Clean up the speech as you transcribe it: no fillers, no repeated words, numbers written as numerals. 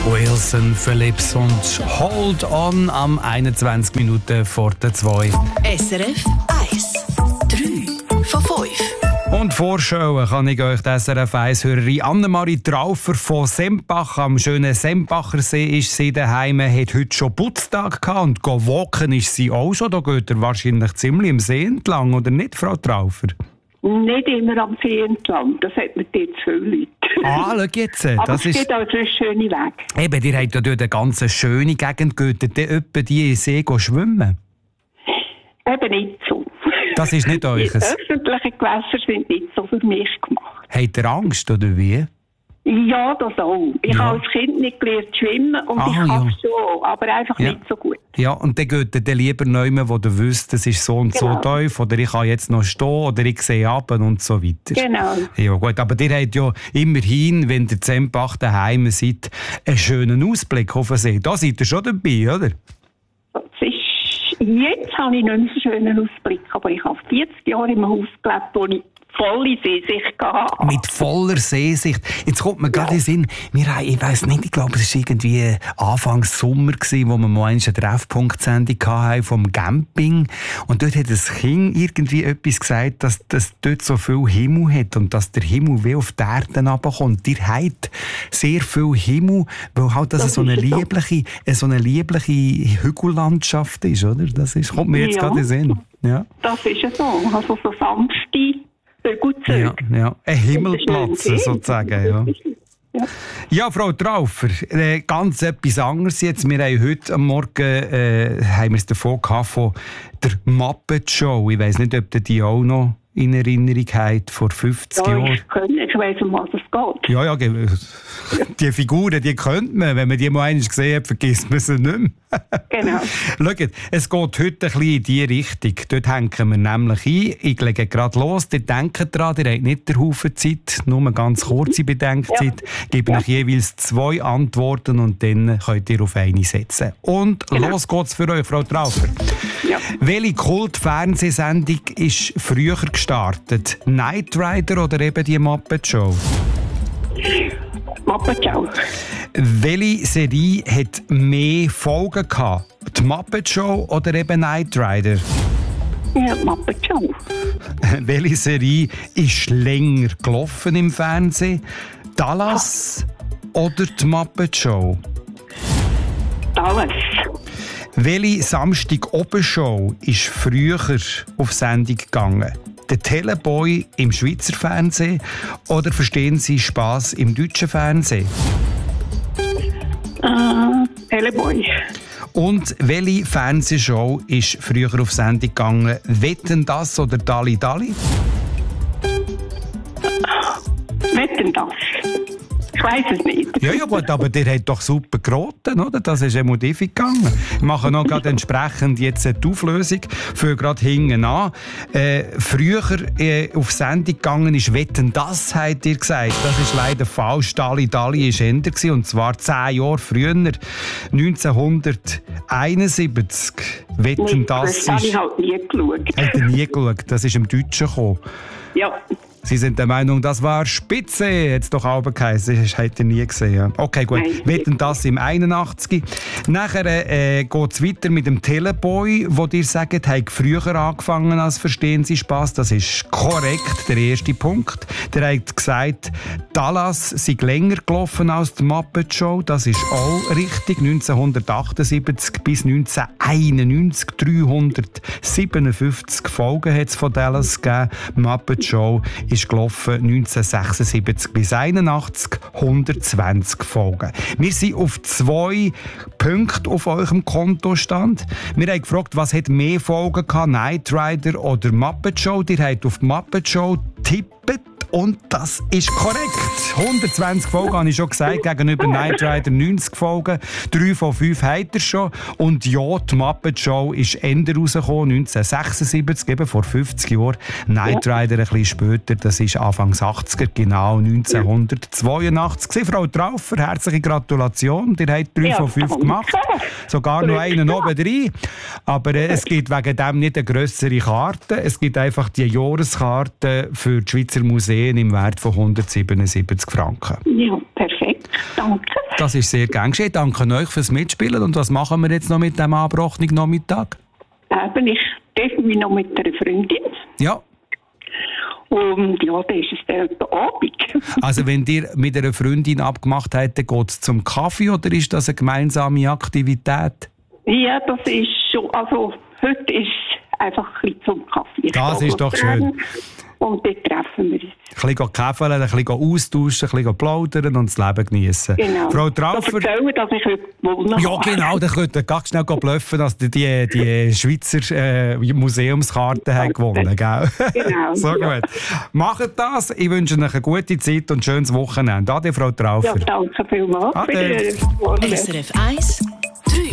Wilson Phillips und Hold On am 21 Minuten vor der 2. SRF 1. 3 von 5. Und vorstellen kann ich euch die SRF 1-Hörerin Annemarie Traufer von Sempach. Am schönen Sempacher See ist sie daheim, hat heute schon Putztag gehabt und walken ist sie auch schon. Da geht er wahrscheinlich ziemlich im See entlang, oder nicht, Frau Traufer? Nicht immer am See entlang, das hat man dort zu viele Leute. Ah, schau jetzt. Aber das es ist gibt also einen schönen Weg. Eben, ihr habt ja dort eine ganz schöne Gegend. Geht ihr dann etwa die in den See schwimmen? Eben nicht so. Das ist nicht Die euch. öffentlichen Gewässer sind nicht so für mich gemacht. Habt ihr Angst, oder wie? Ja, das auch. Ich Ja. habe als Kind nicht gelernt zu schwimmen und ich kann ja. schon, aber einfach Ja. nicht so gut. Ja, und dann geht ihr dann lieber nehmen, wo ihr wisst, es ist so und so Genau. tief, oder ich kann jetzt noch stehen, oder ich sehe runter und so weiter. Genau. Ja gut, aber ihr habt ja immerhin, wenn ihr in Sempach daheim seid, einen schönen Ausblick auf den See. Da seid ihr schon dabei, oder? Das ist, jetzt habe ich nicht mehr so einen schönen Ausblick, aber ich habe 40 Jahre im Haus gelebt, wo ich volle Seesicht hatte. Mit voller Seesicht. Jetzt kommt mir gerade in den Sinn, ich weiss nicht, ich glaube, es war irgendwie Anfangs Sommer, wo wir mal eine Treffpunkt-Sendung hatten vom Camping. Und dort hat das Kind irgendwie etwas gesagt, dass dort so viel Himmel hat und dass der Himmel wie auf die Erde runterkommt. Ihr habt sehr viel Himmel, weil halt das so eine liebliche Hügellandschaft ist, oder? Kommt mir jetzt Ja. gerade in den Sinn. Ja. Das ist ja so. Also so sanfte Hügelzüge. Ja. Ein Himmelplatz sozusagen, ja. Ja. Ja, Frau Traufer, ganz etwas anderes jetzt. Wir haben heute am Morgen haben wir es davon gehabt, von der Muppet Show. Ich weiss nicht, ob ihr die auch noch in Erinnerung habt, vor 50 Ja, Jahren. ich weiss, um was es geht. Ja, die Figuren, die kennt man. Wenn man die mal einmal gesehen hat, vergisst man sie nicht mehr. Genau. Schaut, es geht heute ein bisschen in diese Richtung. Dort hängen wir nämlich ein. Ich lege gerade los. Ihr denkt daran, ihr habt nicht den Haufen Zeit, nur eine ganz kurze Bedenkzeit. Ich gebe euch jeweils 2 Antworten und dann könnt ihr auf eine setzen. Und los geht's für euch, Frau Traufer. Ja. Welche Kult-Fernsehsendung ist früher gestartet? Knight Rider oder eben die Muppet Show? Muppet Show. Welche Serie hat mehr Folgen gehabt? Die Muppet Show oder eben Knight Rider? Ja, Muppet Show. Welche Serie ist länger gelaufen im Fernsehen? Dallas oder die Muppet Show? Dallas. Welche Samstag-Oben-Show ist früher auf Sendung gegangen? Der Teleboy im Schweizer Fernsehen oder verstehen Sie Spass im deutschen Fernsehen? Teleboy. Und welche Fernsehshow ist früher auf Sendung gegangen? Wetten das oder Dalli Dalli? Wetten das? Ich weiss es nicht. Ja gut, aber der hat doch super geraten, oder? Das ist einmal diffi gegangen. Wir machen noch gerade entsprechend jetzt die Auflösung für gerade hinten an. Früher auf Sendung gegangen ist Wetten das, habt ihr gesagt. Das ist leider falsch. Dalli Dalli war Ende und zwar 10 Jahre früher, 1971. Wetten das habe ich halt nie geschaut. Habt ihr nie geschaut? Das ist im Deutschen gekommen. Ja. Sie sind der Meinung, das war Spitze. Jetzt doch auch geheißen. Das habt ihr nie gesehen. Okay, gut. Nein. Wetten das im 81. Nachher geht es weiter mit dem Teleboy, wo ihr sagt, hat früher angefangen als Verstehen Sie Spass. Das ist korrekt, der erste Punkt. Der hat gesagt, Dallas sei länger gelaufen als die Muppet Show. Das ist auch richtig. 1978 bis 1991 357 Folgen hat es von Dallas gegeben. Muppet Show ist gelaufen 1976 bis 81 120 Folgen. Wir sind auf 2 Punkte auf eurem Kontostand. Wir haben gefragt, was hat mehr Folgen gehabt, Knight Rider oder Muppet Show? Ihr habt auf die Muppet Show tippet und das ist korrekt. 120 Folgen habe ich schon gesagt, gegenüber Knight Rider 90 Folgen. 3 von 5 habt ihr schon. Und ja, die Muppet Show ist Ende rausgekommen, 1976, eben vor 50 Jahren. Knight Rider ein bisschen später, das ist Anfangs 80er, genau 1982. Frau Traufer, herzliche Gratulation. Ihr habt 3 von 5 gemacht. Sogar noch einen oben drin. Aber es gibt wegen dem nicht eine grössere Karte. Es gibt einfach die Jahreskarte für die Schweizer Museen Trophäen im Wert von 177 Franken. Ja, perfekt. Danke. Das ist sehr gern geschehen. Danke euch fürs Mitspielen. Und was machen wir jetzt noch mit dem abgebrochenen Nachmittag? Ich treffe mich noch mit einer Freundin. Ja. Und ja, dann ist es der Abend. Also wenn ihr mit einer Freundin abgemacht habt, dann geht es zum Kaffee oder ist das eine gemeinsame Aktivität? Ja, das ist schon, also heute ist einfach ein bisschen zum Kaffee. Das ist doch schön. Und dann treffen wir uns. Ein bisschen käfeln, ein bisschen austauschen, ein bisschen plaudern und das Leben genießen. Genau. Frau Traufer. Erzählen, dass ich heute gewonnen habe. Ja, genau, dann könnt ihr ganz schnell bluffen, dass die Schweizer Museumskarte haben gewonnen, gell? Genau. So gut. Macht das. Ich wünsche euch eine gute Zeit und ein schönes Wochenende. Ade, Frau Traufer. Ja, danke vielmals. Ade. SRF 1